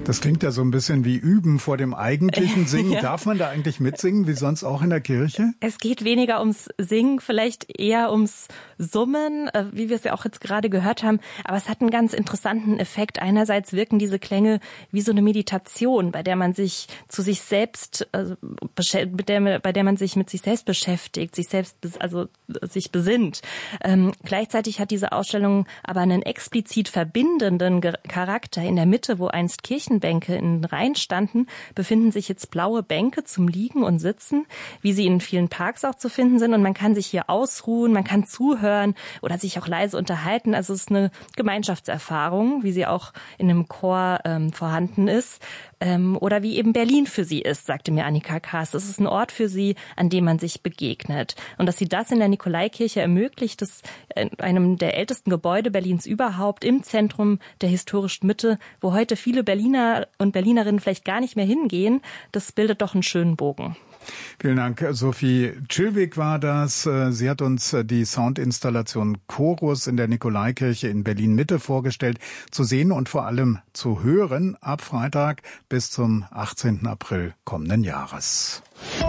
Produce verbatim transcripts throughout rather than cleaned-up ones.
Das klingt ja so ein bisschen wie Üben vor dem eigentlichen Singen. Ja. Darf man da eigentlich mitsingen, wie sonst auch in der Kirche? Es geht weniger ums Singen, vielleicht eher ums Summen, wie wir es ja auch jetzt gerade gehört haben. Aber es hat einen ganz interessanten Effekt. Einerseits wirken diese Klänge wie so eine Meditation, bei der man sich zu sich selbst, also mit der, bei der man sich mit sich selbst beschäftigt, sich selbst, also sich besinnt. Ähm, gleichzeitig hat diese Ausstellung aber einen explizit verbindenden Charakter. In der Mitte, wo einst Kirchen Bänke in Reihen standen, befinden sich jetzt blaue Bänke zum Liegen und Sitzen, wie sie in vielen Parks auch zu finden sind. Und man kann sich hier ausruhen, man kann zuhören oder sich auch leise unterhalten. Also es ist eine Gemeinschaftserfahrung, wie sie auch in einem Chor ähm, vorhanden ist. Ähm, oder wie eben Berlin für sie ist, sagte mir Annika Kaas. Es ist ein Ort für sie, an dem man sich begegnet. Und dass sie das in der Nikolaikirche ermöglicht, das in einem der ältesten Gebäude Berlins überhaupt, im Zentrum der historischen Mitte, wo heute viele Berliner und Berlinerinnen vielleicht gar nicht mehr hingehen, das bildet doch einen schönen Bogen. Vielen Dank, Sophie Chilwig war das. Sie hat uns die Soundinstallation Chorus in der Nikolaikirche in Berlin-Mitte vorgestellt, zu sehen und vor allem zu hören ab Freitag bis zum achtzehnten April kommenden Jahres.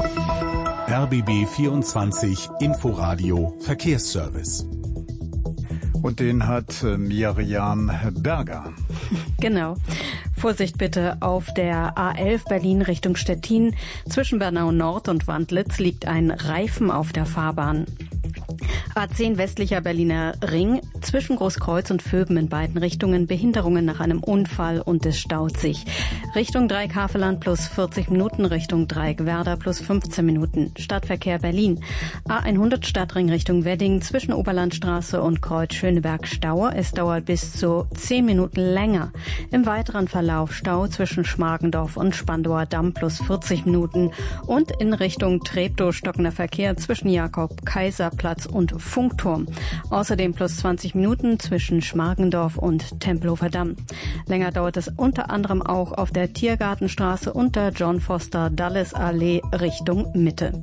R B B vierundzwanzig Inforadio Verkehrsservice. Und den hat Miriam Berger. Genau. Vorsicht bitte auf der A elf Berlin Richtung Stettin. Zwischen Bernau Nord und Wandlitz liegt ein Reifen auf der Fahrbahn. A zehn westlicher Berliner Ring, zwischen Großkreuz und Vöben in beiden Richtungen Behinderungen nach einem Unfall und es staut sich. Richtung Dreieck-Havelland plus vierzig Minuten, Richtung Dreieck-Werder plus fünfzehn Minuten. Stadtverkehr Berlin. A hundert Stadtring Richtung Wedding, zwischen Oberlandstraße und Kreuz Schöneberg Stau. Es dauert bis zu zehn Minuten länger. Im weiteren Verlauf Stau zwischen Schmargendorf und Spandauer Damm plus vierzig Minuten und in Richtung Treptow stockender Verkehr zwischen Jakob-Kaiser-Platz und Funkturm. Außerdem plus zwanzig Minuten zwischen Schmargendorf und Tempelhofer Damm. Länger dauert es unter anderem auch auf der Tiergartenstraße und der John Foster Dulles Allee Richtung Mitte.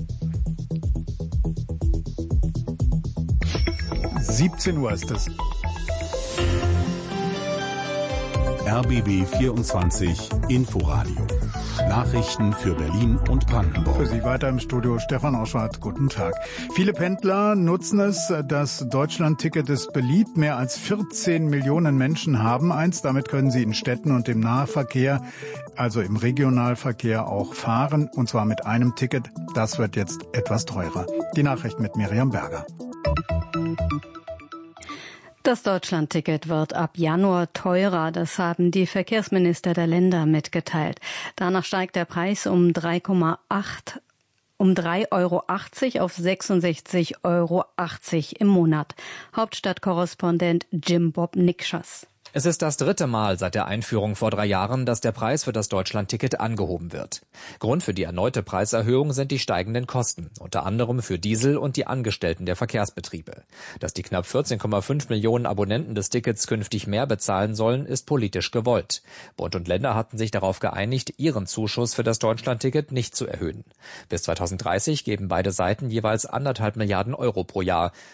siebzehn Uhr ist es. R B B vierundzwanzig Inforadio. Nachrichten für Berlin und Brandenburg. Für Sie weiter im Studio Stefan Oschwart. Guten Tag. Viele Pendler nutzen es. Das Deutschland-Ticket ist beliebt. Mehr als vierzehn Millionen Menschen haben eins. Damit können sie in Städten und im Nahverkehr, also im Regionalverkehr, auch fahren. Und zwar mit einem Ticket. Das wird jetzt etwas teurer. Die Nachricht mit Miriam Berger. Das Deutschlandticket wird ab Januar teurer, das haben die Verkehrsminister der Länder mitgeteilt. Danach steigt der Preis um drei Komma acht um drei Euro achtzig auf sechsundsechzig Euro achtzig im Monat. Hauptstadtkorrespondent Jim Bob Nikschas. Es ist das dritte Mal seit der Einführung vor drei Jahren, dass der Preis für das Deutschlandticket angehoben wird. Grund für die erneute Preiserhöhung sind die steigenden Kosten, unter anderem für Diesel und die Angestellten der Verkehrsbetriebe. Dass die knapp vierzehn Komma fünf Millionen Abonnenten des Tickets künftig mehr bezahlen sollen, ist politisch gewollt. Bund und Länder hatten sich darauf geeinigt, ihren Zuschuss für das Deutschlandticket nicht zu erhöhen. Bis zweitausenddreißig geben beide Seiten jeweils anderthalb Milliarden Euro pro Jahr.